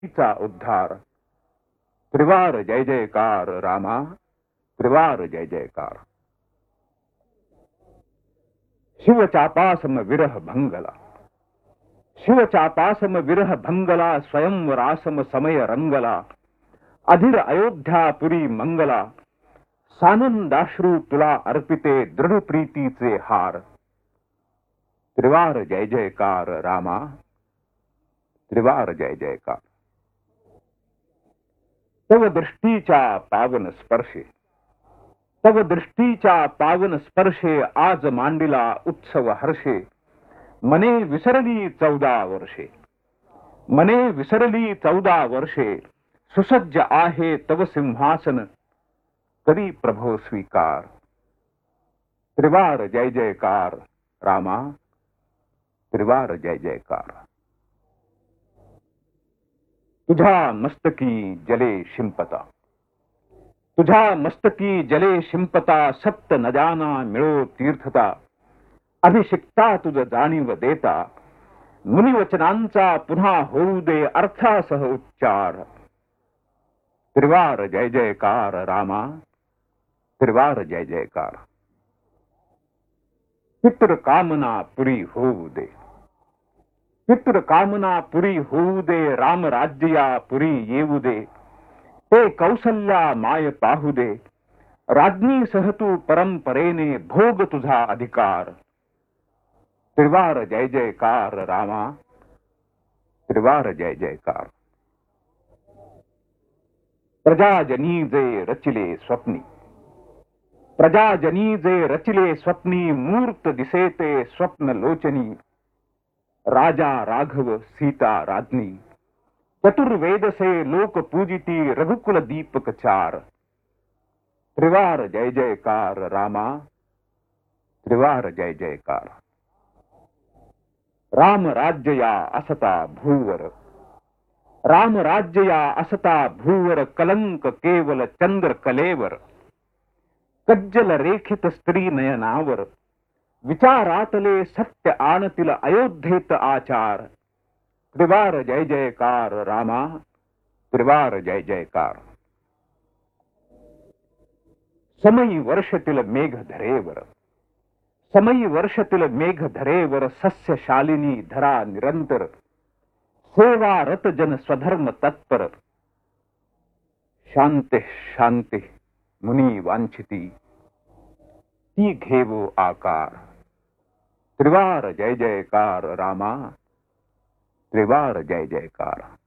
चा उद्धार। त्रिवार जय जयकार रामा, त्रिवार जय जयकार। शिव चापासम विरह भंगला, शिव चापासम विरह भंगला, स्वयंवरासम समय रंगला। अधीर अयोध्यापुरी मंगला, सानंदाश्रू तुला अर्पिते दृढ प्रीतीचे हार। त्रिवार जय जयकार रामा, त्रिवार जय जयकार। तव दृष्टीच्या पावन स्पर्शे, तव दृष्टीच्या पावन स्पर्शे, आज मांडिला उत्सव हर्षे। मने विसरली 14 वर्षे, मने विसरली 14 वर्षे। सुसज्ज आहे तव सिंहासन, करी प्रभो स्वीकार। त्रिवार जय जयकार रामा, त्रिवार जय जयकार। तुझ्या मस्तकी जले शिंपता, तुझ्या मस्तकी जले शिंपता। सप्त नद्यांना मिळो तीर्थता, अभिषिक्ता तुझ जाणीव देता। मुनिवचनांचा पुन्हा होऊ दे अर्थासह उच्चार। त्रिवार जय जयकार रामा, त्रिवार जय जयकार। पितृ कामना पुरी होऊ दे, पितृ कामना पुरी होऊ दे। राम राज्या पुरी येऊ दे, ते कौसल्या माय पाहू दे। राज्ञी सहतू परंपरेने भोग तुझा अधिकार। त्रिवार जय जयकार रामा, त्रिवार जय जयकार। प्रजाजनी जे रचिले स्वप्नी, प्रजाजनी जे रचिले स्वप्नी। मूर्त दिसे ते स्वप्न लोचनी, राजा राघव सीता राज्ञी। चतुर्वेद से लोक पूजिती, रघुकुल दीपक चार। त्रिवार जय जयकार रामा, त्रिवार जय जयकार। राम राज्य या असता भूवर, राम राज्य या असता भूवर। कलंक केवल चंद्र कलेवर, कज्जल रेखित स्त्री नयनावर। विचारातले सत्य आणतील अयोध्येत आचार। त्रिवार जय जयकार रामा, त्रिवार जय जयकार। समयी वर्षतील मेघ धरेवर, समयी वर्षतील मेघ धरेवर। सस्य शालिनी धरा निरंतर, सेवा रत जन स्वधर्म तत्पर। शांती शांती मुनी वांछिती, ती घेवो आकार। त्रिवार जय जयकार रामा, त्रिवार जय जयकार।